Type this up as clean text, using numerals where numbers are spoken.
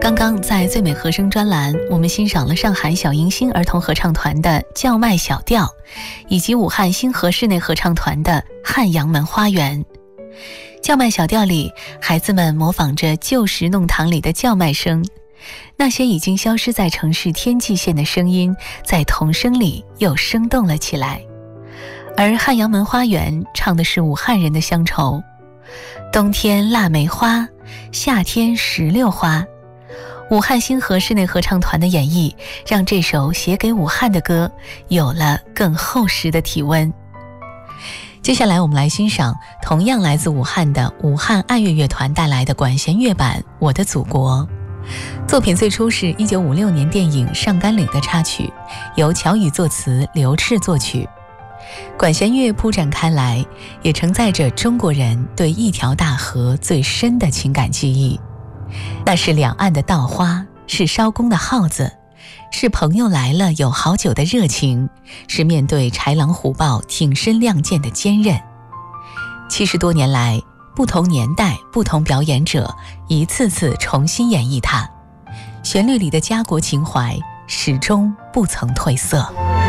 刚刚在最美和声专栏，我们欣赏了上海小迎新儿童合唱团的叫卖小调，以及武汉星河室内合唱团的汉阳门花园。叫卖小调里，孩子们模仿着旧时弄堂里的叫卖声，那些已经消失在城市天际线的声音，在童声里又生动了起来。而汉阳门花园唱的是武汉人的乡愁，冬天腊梅花，夏天石榴花。武汉星河室内合唱团的演绎，让这首写给武汉的歌有了更厚实的体温。接下来我们来欣赏同样来自武汉的武汉爱乐乐团带来的管弦乐版《我的祖国》。作品最初是1956年电影《上甘岭》的插曲，由乔羽作词，刘炽作曲。管弦乐铺展开来，也承载着中国人对一条大河最深的情感记忆。那是两岸的稻花，是烧工的号子，是朋友来了有好酒的热情，是面对豺狼虎豹挺身亮剑的坚韧。70多年来，不同年代不同表演者一次次重新演绎它，旋律里的家国情怀始终不曾褪色。